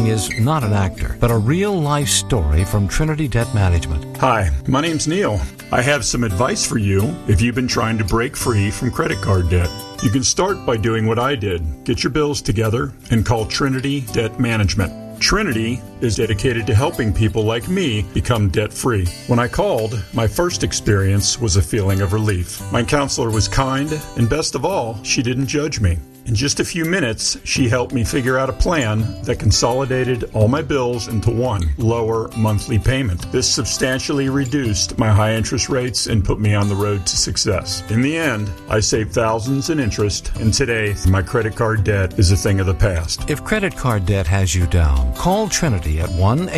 is not an actor, but a real-life story from Trinity Debt Management. Hi, my name's Neil. I have some advice for you if you've been trying to break free from credit card debt. You can start by doing what I did. Get your bills together and call Trinity Debt Management. Trinity is dedicated to helping people like me become debt-free. When I called, my first experience was a feeling of relief. My counselor was kind, and best of all, she didn't judge me. In just a few minutes, she helped me figure out a plan that consolidated all my bills into one lower monthly payment. This substantially reduced my high interest rates and put me on the road to success. In the end, I saved thousands in interest, and today, my credit card debt is a thing of the past. If credit card debt has you down, call Trinity at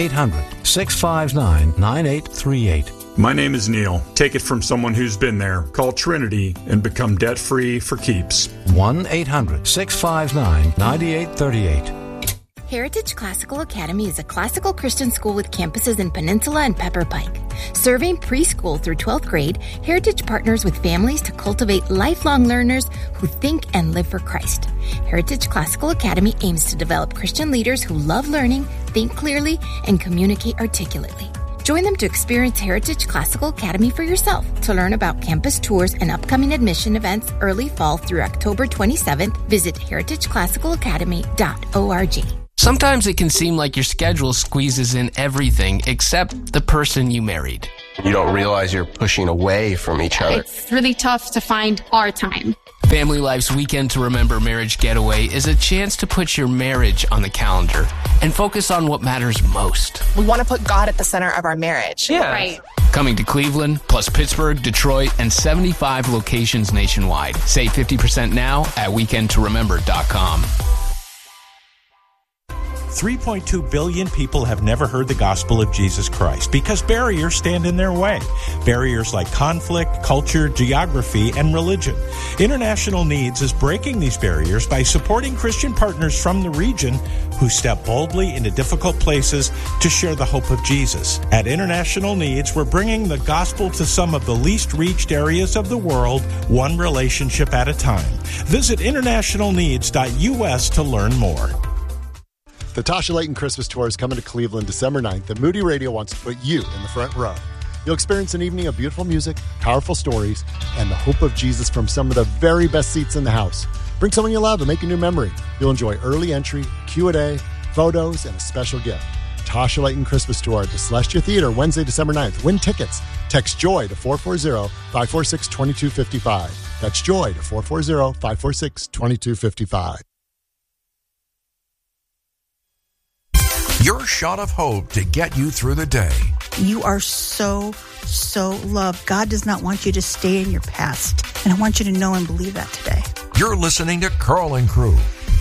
1-800-659-9838. My name is Neil. Take it from someone who's been there. Call Trinity and become debt-free for keeps. 1-800-659-9838. Heritage Classical Academy is a classical Christian school with campuses in Peninsula and Pepper Pike. Serving preschool through 12th grade, Heritage partners with families to cultivate lifelong learners who think and live for Christ. Heritage Classical Academy aims to develop Christian leaders who love learning, think clearly, and communicate articulately. Join them to experience Heritage Classical Academy for yourself. To learn about campus tours and upcoming admission events early fall through October 27th, visit heritageclassicalacademy.org. Sometimes it can seem like your schedule squeezes in everything except the person you married. You don't realize you're pushing away from each other. It's really tough to find our time. Family Life's Weekend to Remember Marriage Getaway is a chance to put your marriage on the calendar and focus on what matters most. We want to put God at the center of our marriage. Yeah. Right. Coming to Cleveland, plus Pittsburgh, Detroit, and 75 locations nationwide. Save 50% now at weekendtoremember.com. 3.2 billion people have never heard the gospel of Jesus Christ because barriers stand in their way. Barriers like conflict, culture, geography, and religion. International Needs is breaking these barriers by supporting Christian partners from the region who step boldly into difficult places to share the hope of Jesus. At International Needs, we're bringing the gospel to some of the least reached areas of the world, one relationship at a time. Visit internationalneeds.us to learn more. The Tasha Layton Christmas Tour is coming to Cleveland December 9th, and Moody Radio wants to put you in the front row. You'll experience an evening of beautiful music, powerful stories, and the hope of Jesus from some of the very best seats in the house. Bring someone you love and make a new memory. You'll enjoy early entry, Q&A, photos, and a special gift. Tasha Layton Christmas Tour at the Celestia Theater, Wednesday, December 9th. Win tickets. Text JOY to 440-546-2255. That's JOY to 440-546-2255. Your shot of hope to get you through the day. You are so loved. God does not want you to stay in your past. And I want you to know and believe that today. You're listening to Carl and Crew.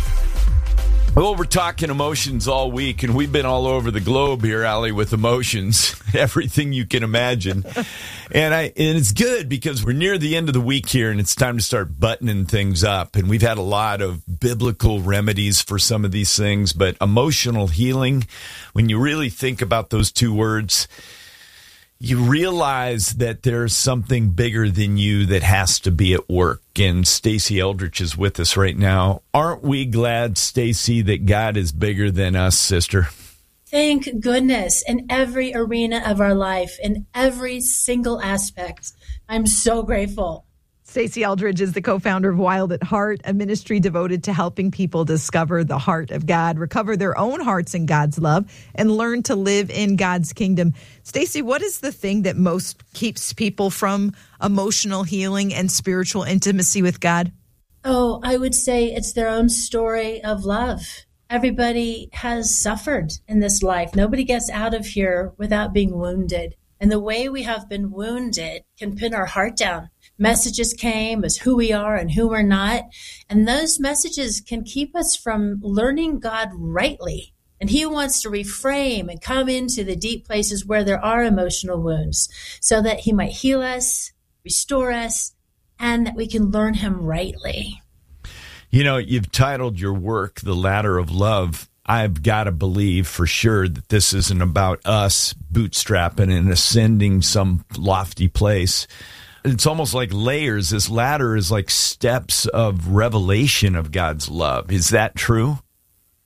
Well, we're talking emotions all week, and we've been all over the globe here, Allie, with emotions, everything you can imagine. And it's good because we're near the end of the week here, and it's time to start buttoning things up. And we've had a lot of biblical remedies for some of these things, but emotional healing, when you really think about those two words, you realize that there's something bigger than you that has to be at work. And Stacey Eldridge is with us right now. Aren't we glad, Stacey, that God is bigger than us, sister? Thank goodness. In every arena of our life, in every single aspect, I'm so grateful. Stacey Eldridge is the co-founder of Wild at Heart, a ministry devoted to helping people discover the heart of God, recover their own hearts in God's love, and learn to live in God's kingdom. Stacey, what is the thing that most keeps people from emotional healing and spiritual intimacy with God? Oh, I would say it's their own story of love. Everybody has suffered in this life. Nobody gets out of here without being wounded. And the way we have been wounded can pin our heart down. Messages came as who we are and who we're not. And those messages can keep us from learning God rightly. And he wants to reframe and come into the deep places where there are emotional wounds so that he might heal us, restore us, and that we can learn him rightly. You know, you've titled your work, The Ladder of Love. I've got to believe for sure that this isn't about us bootstrapping and ascending some lofty place. It's almost like layers. This ladder is like steps of revelation of God's love. Is that true?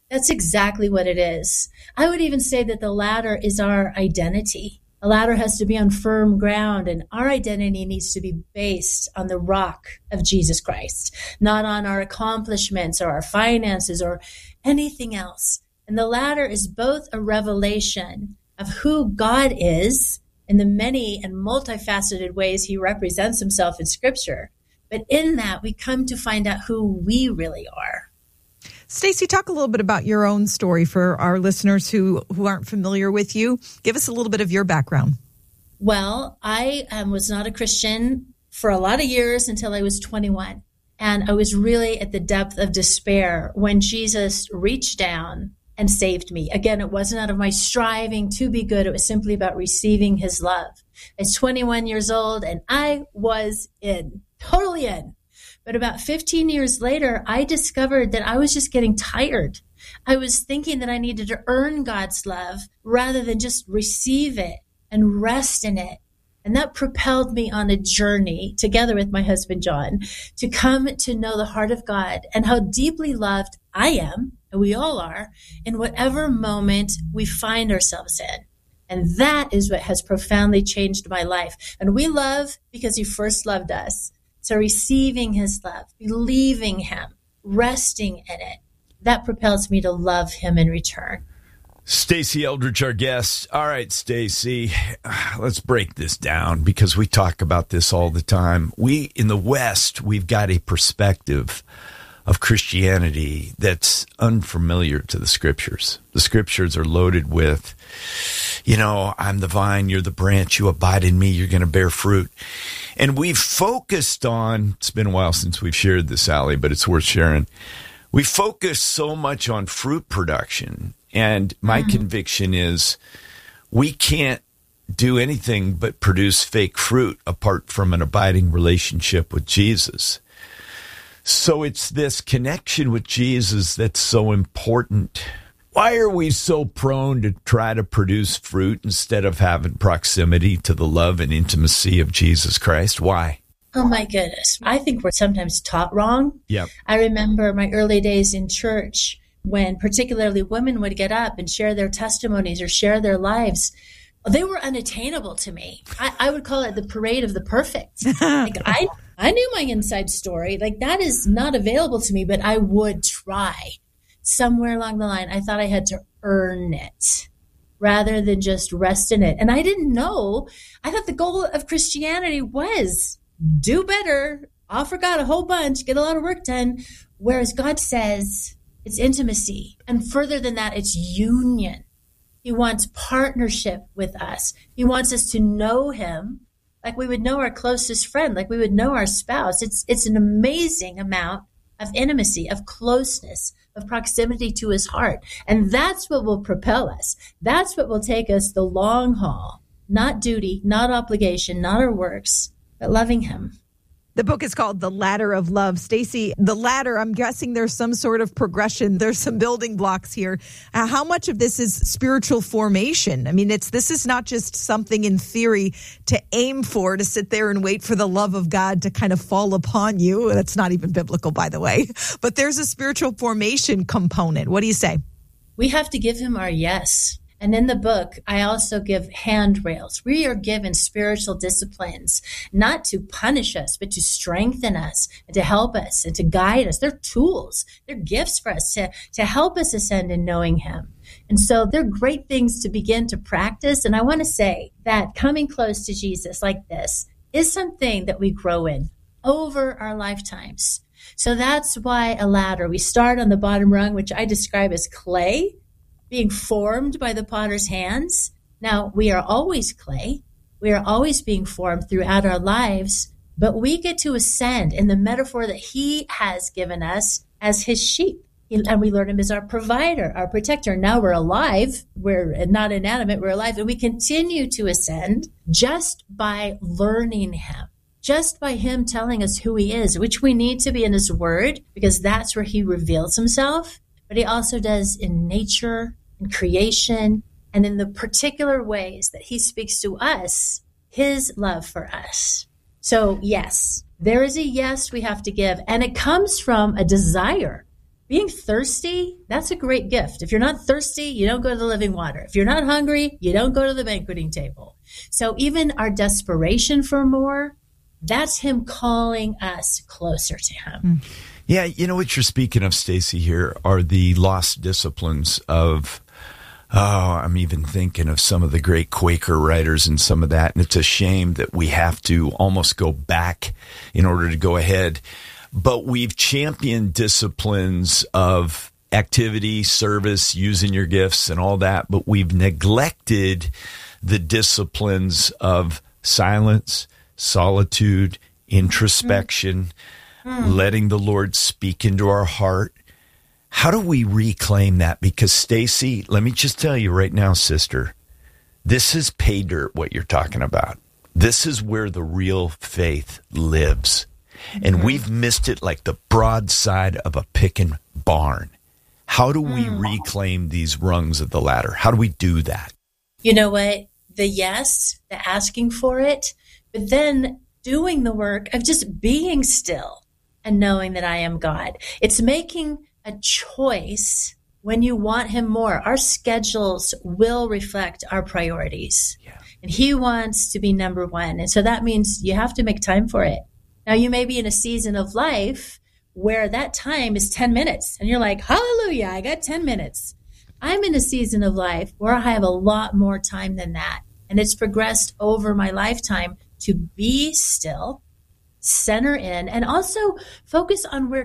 That's exactly what it is. I would even say that the ladder is our identity. A ladder has to be on firm ground, and our identity needs to be based on the rock of Jesus Christ, not on our accomplishments or our finances or anything else. And the ladder is both a revelation of who God is in the many and multifaceted ways he represents himself in Scripture. But in that, we come to find out who we really are. Stacy, talk a little bit about your own story for our listeners who aren't familiar with you. Give us a little bit of your background. Well, I was not a Christian for a lot of years until I was 21. And I was really at the depth of despair when Jesus reached down and saved me. Again, it wasn't out of my striving to be good. It was simply about receiving his love. I was 21 years old and I was in, totally in. But about 15 years later, I discovered that I was just getting tired. I was thinking that I needed to earn God's love rather than just receive it and rest in it. And that propelled me on a journey together with my husband, John, to come to know the heart of God and how deeply loved I am, and we all are, in whatever moment we find ourselves in. And that is what has profoundly changed my life. And we love because he first loved us. So receiving his love, believing him, resting in it, that propels me to love him in return. Stacy Eldridge, our guest. All right, Stacy, let's break this down because we talk about this all the time. We, in the West, we've got a perspective of Christianity that's unfamiliar to the Scriptures. The Scriptures are loaded with, I'm the vine, you're the branch, you abide in me, you're going to bear fruit. And we've focused on, it's been a while since we've shared this, Allie, but it's worth sharing. We focus so much on fruit production. And my conviction is we can't do anything but produce fake fruit apart from an abiding relationship with Jesus. So it's this connection with Jesus that's so important. Why are we so prone to try to produce fruit instead of having proximity to the love and intimacy of Jesus Christ? Why? Oh, my goodness. I think we're sometimes taught wrong. Yep. I remember my early days in church when particularly women would get up and share their testimonies or share their lives. They were unattainable to me. I would call it the parade of the perfect. Like I knew my inside story. Like that is not available to me, but I would try. Somewhere along the line, I thought I had to earn it rather than just rest in it. And I didn't know. I thought the goal of Christianity was do better, offer God a whole bunch, get a lot of work done. Whereas God says it's intimacy. And further than that, it's union. He wants partnership with us. He wants us to know him like we would know our closest friend, like we would know our spouse. It's an amazing amount of intimacy, of closeness, of proximity to his heart. And that's what will propel us. That's what will take us the long haul. Not duty, not obligation, not our works, but loving him. The book is called The Ladder of Love. Stacy, the ladder, I'm guessing there's some sort of progression. There's some building blocks here. How much of this is spiritual formation? I mean, this is not just something in theory to aim for, to sit there and wait for the love of God to kind of fall upon you. That's not even biblical, by the way. But there's a spiritual formation component. What do you say? We have to give him our yes. And in the book, I also give handrails. We are given spiritual disciplines, not to punish us, but to strengthen us and to help us and to guide us. They're tools. They're gifts for us to help us ascend in knowing him. And so they're great things to begin to practice. And I want to say that coming close to Jesus like this is something that we grow in over our lifetimes. So that's why a ladder. We start on the bottom rung, which I describe as clay, being formed by the potter's hands. Now, we are always clay. We are always being formed throughout our lives, but we get to ascend in the metaphor that he has given us as his sheep. And we learn him as our provider, our protector. Now we're alive. We're not inanimate. We're alive. And we continue to ascend just by learning him, just by him telling us who he is, which we need to be in his word, because that's where he reveals himself. But he also does in nature, in creation, and in the particular ways that he speaks to us, his love for us. So yes, there is a yes we have to give, and it comes from a desire being thirsty, that's a great gift. If you're not thirsty, you don't go to the living water. If you're not hungry, you don't go to the banqueting table. So even our desperation for more, that's him calling us closer to him. Yeah, you know what you're speaking of, Stacy, here are the lost disciplines of, I'm even thinking of some of the great Quaker writers and some of that. And it's a shame that we have to almost go back in order to go ahead. But we've championed disciplines of activity, service, using your gifts and all that. But we've neglected the disciplines of silence, solitude, introspection, letting the Lord speak into our heart. How do we reclaim that? Because, Stacy, let me just tell you right now, sister, this is pay dirt, what you're talking about. This is where the real faith lives. And we've missed it like the broadside of a picking barn. How do we reclaim these rungs of the ladder? How do we do that? You know what? The yes, the asking for it, but then doing the work of just being still and knowing that I am God. It's making a choice when you want him more. Our schedules will reflect our priorities. Yeah. And he wants to be number one. And so that means you have to make time for it. Now, you may be in a season of life where that time is 10 minutes. And you're like, hallelujah, I got 10 minutes. I'm in a season of life where I have a lot more time than that. And it's progressed over my lifetime to be still, center in, and also focus on where